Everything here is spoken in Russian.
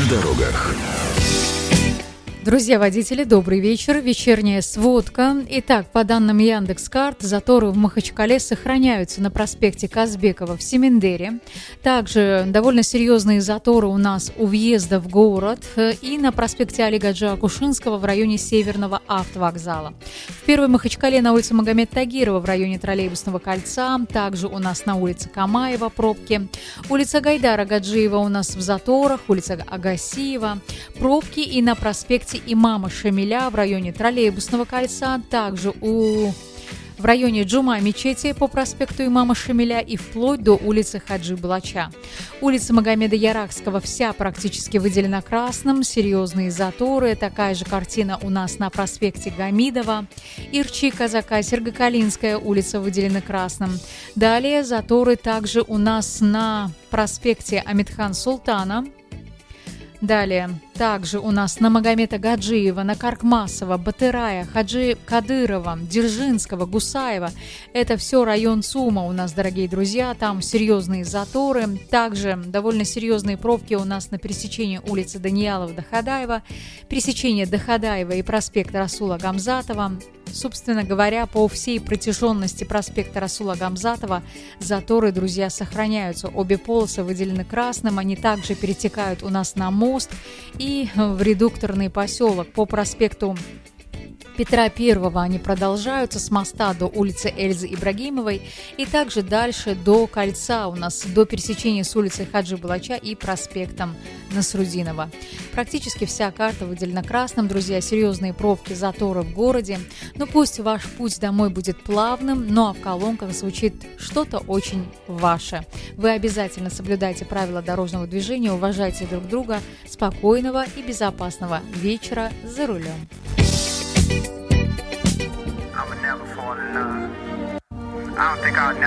на дорогах. Друзья водители, добрый вечер. Вечерняя сводка. Итак, по данным Яндекс.Карт, заторы в Махачкале сохраняются на проспекте Казбекова в Семендере. Также довольно серьезные заторы у нас у въезда в город и на проспекте Али Гаджи Акушинского в районе Северного автовокзала. В Первой Махачкале на улице Магомед Тагирова в районе Троллейбусного кольца. Также у нас на улице Камаева пробки. Улица Гайдара Гаджиева у нас в заторах. Улица Агасиева. Пробки и на проспекте Имама Шамиля в районе Троллейбусного кольца, также в районе Джума мечети по проспекту Имама Шамиля и вплоть до улицы Хаджи Балача. Улица Магомеда Ярахского вся практически выделена красным, серьезные заторы. Такая же картина у нас на проспекте Гамидова. Ирчи, Казака, Сергокалинская улица выделены красным. Далее заторы также у нас на проспекте Амитхан Султана. Далее, также у нас на Магомета Гаджиева, на Каркмасова, Батырая, Хаджи Кадырова, Дзержинского, Гусаева. Это все район ЦУМа у нас, дорогие друзья, там серьезные заторы. Также довольно серьезные пробки у нас на пересечении улицы Даниялова-Дахадаева, пересечение Дахадаева и проспекта Расула Гамзатова. Собственно говоря, по всей протяженности проспекта Расула Гамзатова заторы, друзья, сохраняются. Обе полосы выделены красным, они также перетекают у нас на мост и в редукторный поселок. По проспекту Петра Первого они продолжаются с моста до улицы Эльзы Ибрагимовой и также дальше до кольца у нас, до пересечения с улицей Хаджи Балача и проспектом Насрудинова. Практически вся карта выделена красным, друзья, серьезные пробки, заторы в городе. Но пусть ваш путь домой будет плавным, ну а в колонках звучит что-то очень ваше. Вы обязательно соблюдайте правила дорожного движения, уважайте друг друга. Спокойного и безопасного вечера за рулем. I would never fall in love. I don't think I'll never